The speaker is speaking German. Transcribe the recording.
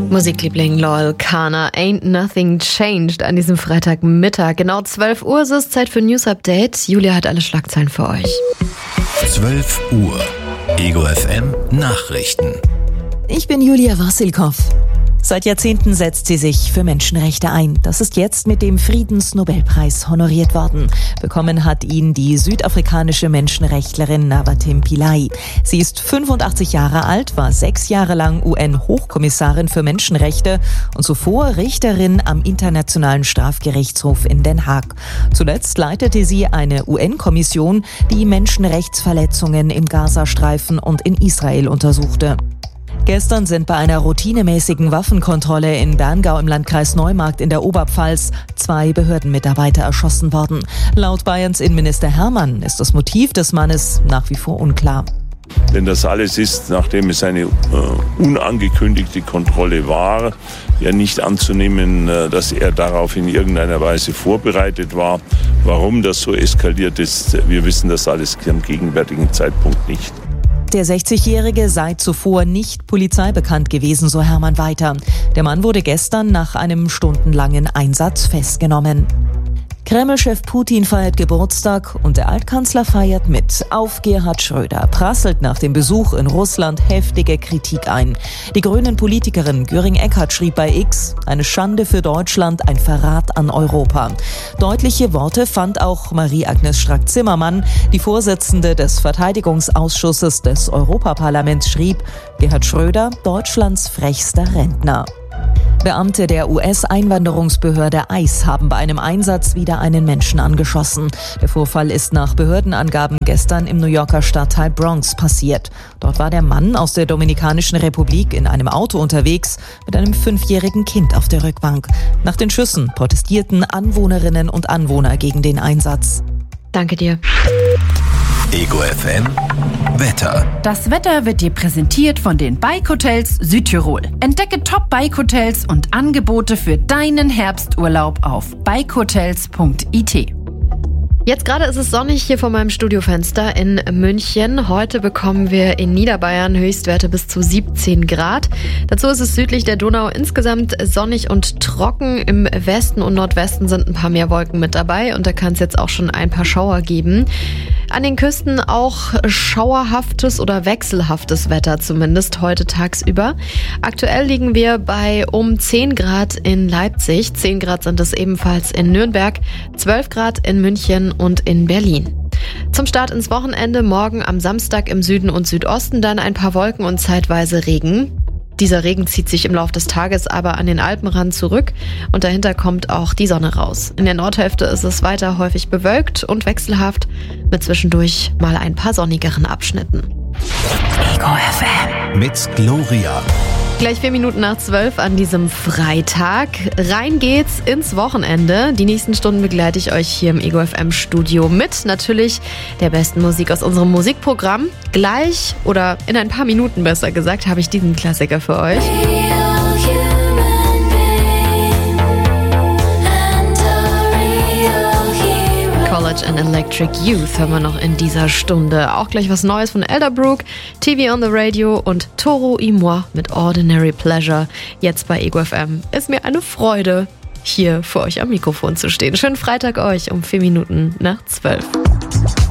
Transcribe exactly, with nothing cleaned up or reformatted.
Musikliebling Loyal Kana, Ain't Nothing Changed an diesem Freitagmittag. Genau zwölf Uhr ist es, Zeit für News Update. Julia hat alle Schlagzeilen für euch. zwölf Uhr. Ego F M Nachrichten. Ich bin Julia Wassilkow. Seit Jahrzehnten setzt sie sich für Menschenrechte ein. Das ist jetzt mit dem Friedensnobelpreis honoriert worden. Bekommen hat ihn die südafrikanische Menschenrechtlerin Navatim Pillay. Sie ist fünfundachtzig Jahre alt, war sechs Jahre lang U N-Hochkommissarin für Menschenrechte und zuvor Richterin am Internationalen Strafgerichtshof in Den Haag. Zuletzt leitete sie eine U N-Kommission, die Menschenrechtsverletzungen im Gazastreifen und in Israel untersuchte. Gestern sind bei einer routinemäßigen Waffenkontrolle in Berngau im Landkreis Neumarkt in der Oberpfalz zwei Behördenmitarbeiter erschossen worden. Laut Bayerns Innenminister Hermann ist das Motiv des Mannes nach wie vor unklar. Denn das alles ist, nachdem es eine äh, unangekündigte Kontrolle war, ja nicht anzunehmen, äh, dass er darauf in irgendeiner Weise vorbereitet war. Warum das so eskaliert ist, wir wissen das alles am gegenwärtigen Zeitpunkt nicht. Der sechzigjährige sei zuvor nicht polizeibekannt gewesen, so Hermann weiter. Der Mann wurde gestern nach einem stundenlangen Einsatz festgenommen. Kreml-Chef Putin feiert Geburtstag und der Altkanzler feiert mit. Auf Gerhard Schröder prasselt nach dem Besuch in Russland heftige Kritik ein. Die Grünen-Politikerin Göring-Eckardt schrieb bei X: Eine Schande für Deutschland, ein Verrat an Europa. Deutliche Worte fand auch Marie-Agnes Strack-Zimmermann. Die Vorsitzende des Verteidigungsausschusses des Europaparlaments schrieb: Gerhard Schröder, Deutschlands frechster Rentner. Beamte der U S-Einwanderungsbehörde I C E haben bei einem Einsatz wieder einen Menschen angeschossen. Der Vorfall ist nach Behördenangaben gestern im New Yorker Stadtteil Bronx passiert. Dort war der Mann aus der Dominikanischen Republik in einem Auto unterwegs mit einem fünfjährigen Kind auf der Rückbank. Nach den Schüssen protestierten Anwohnerinnen und Anwohner gegen den Einsatz. Danke dir. Ego F M Wetter. Das Wetter wird dir präsentiert von den Bike Hotels Südtirol. Entdecke Top-Bike Hotels und Angebote für deinen Herbsturlaub auf bike hotels punkt i t. Jetzt gerade ist es sonnig hier vor meinem Studiofenster in München. Heute bekommen wir in Niederbayern Höchstwerte bis zu siebzehn Grad. Dazu ist es südlich der Donau insgesamt sonnig und trocken. Im Westen und Nordwesten sind ein paar mehr Wolken mit dabei und da kann es jetzt auch schon ein paar Schauer geben. An den Küsten auch schauerhaftes oder wechselhaftes Wetter, zumindest heute tagsüber. Aktuell liegen wir bei um zehn Grad in Leipzig, zehn Grad sind es ebenfalls in Nürnberg, zwölf Grad in München und in Berlin. Zum Start ins Wochenende morgen am Samstag im Süden und Südosten dann ein paar Wolken und zeitweise Regen. Dieser Regen zieht sich im Laufe des Tages aber an den Alpenrand zurück und dahinter kommt auch die Sonne raus. In der Nordhälfte ist es weiter häufig bewölkt und wechselhaft mit zwischendurch mal ein paar sonnigeren Abschnitten. Ego F M mit Gloria. Gleich vier Minuten nach zwölf an diesem Freitag. Rein geht's ins Wochenende. Die nächsten Stunden begleite ich euch hier im Ego F M Studio mit natürlich der besten Musik aus unserem Musikprogramm. Gleich oder in ein paar Minuten besser gesagt habe ich diesen Klassiker für euch. College and Electric Youth hören wir noch in dieser Stunde. Auch gleich was Neues von Elderbrook, T V on the Radio und Toro y Moi mit Ordinary Pleasure. Jetzt bei Ego F M. Ist mir eine Freude, hier für euch am Mikrofon zu stehen. Schönen Freitag euch um vier Minuten nach zwölf.